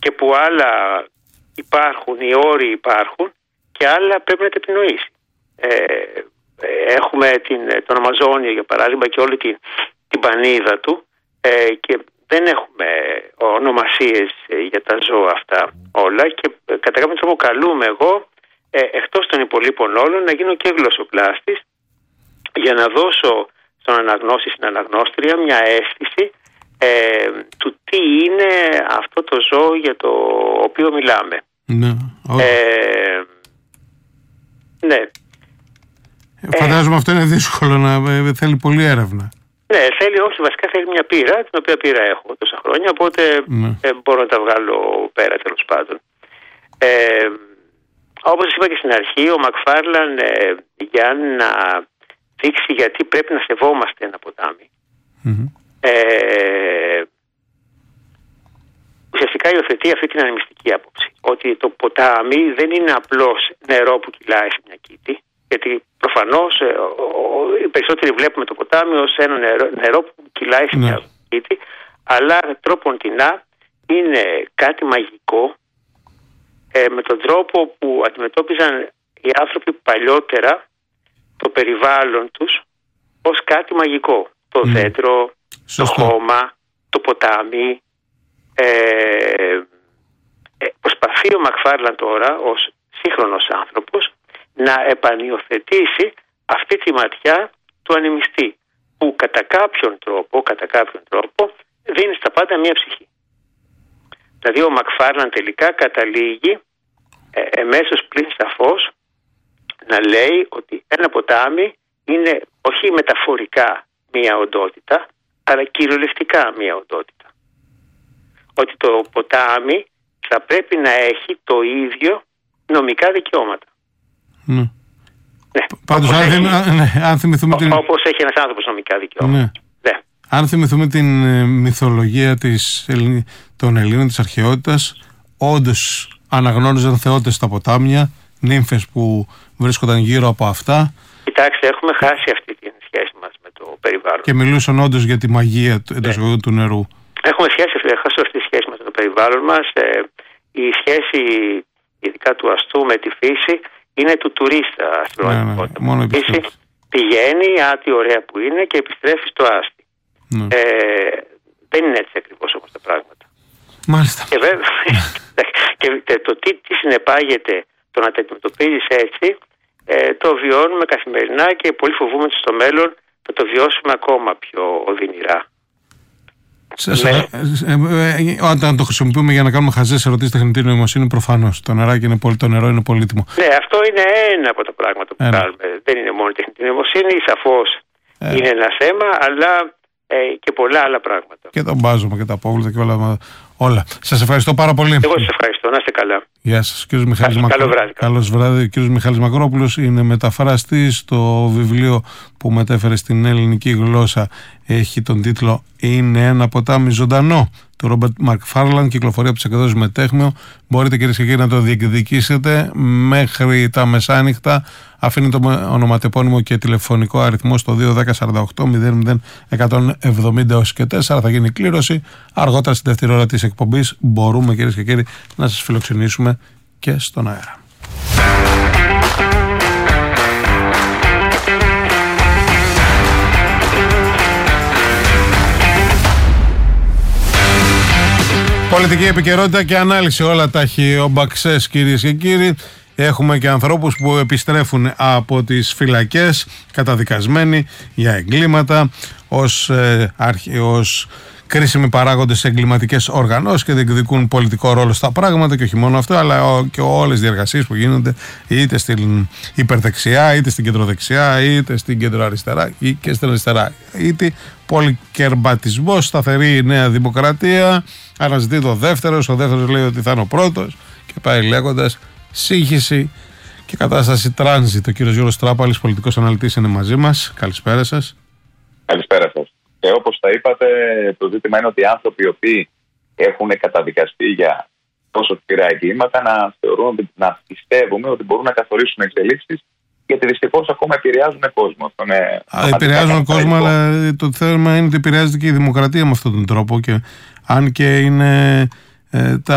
και που άλλα υπάρχουν, οι όροι υπάρχουν και άλλα πρέπει να τα επινοήσει. Έχουμε τον Αμαζόνιο για παράδειγμα και όλη την πανίδα του και δεν έχουμε ονομασίες για τα ζώα αυτά όλα και κατά κάποιο τρόπο καλούμε εγώ εκτός των υπολείπων όλων να γίνω και γλωσσοπλάστης για να δώσω στον αναγνώστη, στην αναγνώστρια μια αίσθηση του τι είναι αυτό το ζώο για το οποίο μιλάμε. Ναι. Ναι. Φαντάζομαι αυτό είναι δύσκολο, θέλει πολλή έρευνα. Ναι, βασικά θέλει μια πείρα, την οποία πείρα έχω τόσα χρόνια, οπότε μπορώ να τα βγάλω πέρα τέλος πάντων. Όπως είπα και στην αρχή, ο Μακφάρλαν για να δείξει γιατί πρέπει να σεβόμαστε ένα ποτάμι, ουσιαστικά υιοθετεί αυτή την ανεμιστική άποψη. Ότι το ποτάμι δεν είναι απλώς νερό που κυλάει σε μια κήτη, γιατί προφανώς οι περισσότεροι βλέπουμε το ποτάμι ως ένα νερό που κυλάει σε μια κήτη, αλλά τρόποντινά είναι κάτι μαγικό με τον τρόπο που αντιμετώπιζαν οι άνθρωποι παλιότερα το περιβάλλον τους ως κάτι μαγικό. Το δέντρο, το χώμα, το ποτάμι. Προσπαθεί ο Μακφάρλαν τώρα ως σύγχρονος άνθρωπος να επανυιοθετήσει αυτή τη ματιά του ανεμιστή που κατά κάποιον τρόπο δίνει στα πάντα μία ψυχή. Δηλαδή ο Μακφάρλαν τελικά καταλήγει εμέσως πλην σαφώς να λέει ότι ένα ποτάμι είναι όχι μεταφορικά μία οντότητα αλλά κυριολεκτικά μία οντότητα. Ότι το ποτάμι θα πρέπει να έχει το ίδιο νομικά δικαιώματα. Ναι. Πάντως, αν θυμηθούμε όπως έχει ένας άνθρωπος νομικά δικαιώματα. Ναι. Αν θυμηθούμε την μυθολογία των Ελλήνων της αρχαιότητας, όντως αναγνώριζαν θεότητες στα ποτάμια, νύμφες που βρίσκονταν γύρω από αυτά. Κοιτάξτε, έχουμε χάσει αυτή τη σχέση μας με το περιβάλλον. Και μιλούσαν όντως για τη μαγεία του νερού. Έχουμε χάσει αυτή τη σχέση μας με το περιβάλλον μας. Η σχέση ειδικά του αστού με τη φύση είναι του τουρίστα στην πραγματικότητα. Η φύση πηγαίνει, τι ωραία που είναι και επιστρέφει στο άστι. Δεν είναι έτσι ακριβώς όμως τα πράγματα. Μάλιστα. Και βέβαια και το τι συνεπάγεται το να τα αντιμετωπίζεις έτσι το βιώνουμε καθημερινά και πολύ φοβούμαι ότι στο μέλλον θα το βιώσουμε ακόμα πιο οδυνηρά. Όταν το χρησιμοποιούμε για να κάνουμε χαζές ερωτήσεις τεχνητή νοημοσύνη, προφανώς το νερό είναι πολύτιμο. Ναι, αυτό είναι ένα από τα πράγματα που κάνουμε. Δεν είναι μόνο η τεχνητή νοημοσύνη, σαφώς είναι ένα θέμα, αλλά και πολλά άλλα πράγματα. Και το μπάζωμα και τα απόβλητα και όλα. Σας ευχαριστώ πάρα πολύ. Εγώ σας ευχαριστώ. Να είστε καλά. Γεια σας. Κύριος Μιχάλης Καλό βράδυ. Καλώς βράδυ. Ο κύριος Μιχάλης Μακρόπουλος είναι μεταφραστής. Στο βιβλίο που μετέφερε στην ελληνική γλώσσα έχει τον τίτλο «Είναι ένα ποτάμι ζωντανό» του Ρόμπερτ Μακφάρλαν, κυκλοφορεί από τις εκδόσεις Μετέχμιο. Μπορείτε κυρίες και κύριοι να το διεκδικήσετε μέχρι τα μεσάνυχτα. Αφήνει το ονοματεπώνυμο και τηλεφωνικό αριθμό στο 21048 00 170 και 4. Θα γίνει κλήρωση. Αργότερα στη δεύτερη ώρα της εκπομπής μπορούμε κυρίες και κύριοι να σας φιλοξενήσουμε και στον αέρα. Πολιτική επικαιρότητα και ανάλυση, όλα τα έχει ο Μπαξές κυρίες και κύριοι. Έχουμε και ανθρώπους που επιστρέφουν από τις φυλακές καταδικασμένοι για εγκλήματα ως κρίσιμοι παράγοντες σε εγκληματικές οργανώσεις και διεκδικούν πολιτικό ρόλο στα πράγματα και όχι μόνο αυτό, αλλά και όλες οι διεργασίες που γίνονται είτε στην υπερδεξιά, είτε στην κεντροδεξιά, είτε στην κεντροαριστερά ή και στην αριστερά. Είτε πολυκερμπατισμός, σταθερή νέα δημοκρατία, αναζητεί το δεύτερος, ο δεύτερος λέει ότι θα είναι ο πρώτος και πάει λέγοντας. Σύγχυση και κατάσταση τράνζιτ. Ο κύριος Γιώργος Τράπαλης, πολιτικός αναλυτής, είναι μαζί μας. Καλησπέρα σας. Καλησπέρα σας. Και όπως τα είπατε, το ζήτημα είναι ότι οι άνθρωποι οι οποίοι έχουν καταδικαστεί για τόσο σκληρά εγκλήματα να πιστεύουμε ότι μπορούν να καθορίσουν εξελίξεις, γιατί δυστυχώς ακόμα επηρεάζουν κόσμο. Επηρεάζουν κόσμο, αλλά το θέμα είναι ότι επηρεάζεται και η δημοκρατία με αυτόν τον τρόπο. Και αν και είναι